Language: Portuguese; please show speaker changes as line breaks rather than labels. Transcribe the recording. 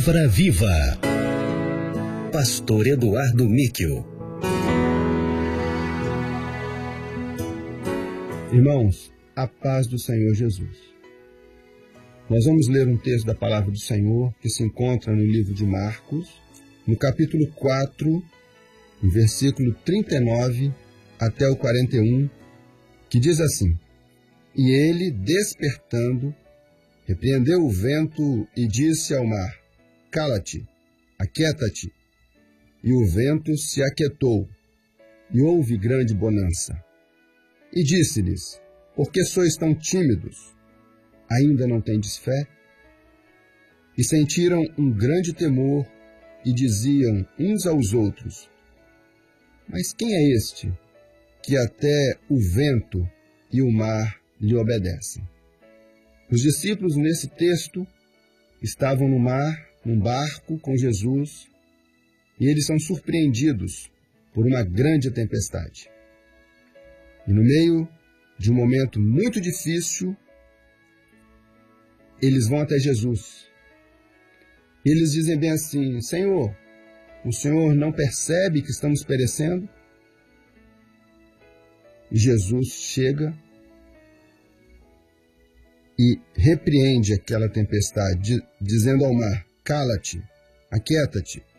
Palavra Viva. Pastor Eduardo Níquel.
Irmãos, a paz do Senhor Jesus. Nós vamos ler um texto da Palavra do Senhor que se encontra no livro de Marcos, no capítulo 4, no versículo 39 até o 41, que diz assim: E ele, despertando, repreendeu o vento e disse ao mar: Cala-te, aquieta-te. E o vento se aquietou, e houve grande bonança. E disse-lhes: Por que sois tão tímidos? Ainda não tendes fé? E sentiram um grande temor e diziam uns aos outros: Mas quem é este, que até o vento e o mar lhe obedecem? Os discípulos, nesse texto, estavam no mar, num barco com Jesus, e eles são surpreendidos por uma grande tempestade. E no meio de um momento muito difícil, eles vão até Jesus. Eles dizem bem assim: Senhor, o Senhor não percebe que estamos perecendo? E Jesus chega e repreende aquela tempestade, dizendo ao mar: Cala-te, aquieta-te.